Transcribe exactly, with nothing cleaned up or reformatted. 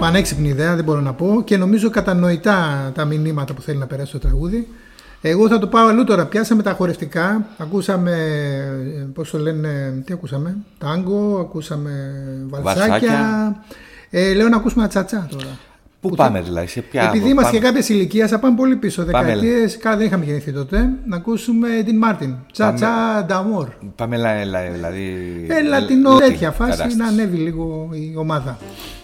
πανέξυπνη ιδέα, δεν μπορώ να πω, και νομίζω κατανοητά τα μηνύματα που θέλει να περάσει το τραγούδι. Εγώ θα το πάω αλλού τώρα. Πιάσαμε τα χορευτικά. Ακούσαμε, πώς το λένε, τι ακούσαμε, τάγκο, ακούσαμε βαλσάκια. Βαλσάκια. Ε, λέω να ακούσουμε ένα τσατσά τώρα. Πού που πάμε θα... δηλαδή, σε ποια. Επειδή είμαστε και κάποια ηλικία, θα πάμε πολύ πίσω. Δεκαετίες, καλά δεν είχαμε γεννηθεί τότε. Να ακούσουμε την Μάρτιν. Τσατσά νταμόρ. Πάμε δηλαδή. Ε, λατινό τέτοια φάση, να ανέβει λίγο η ομάδα.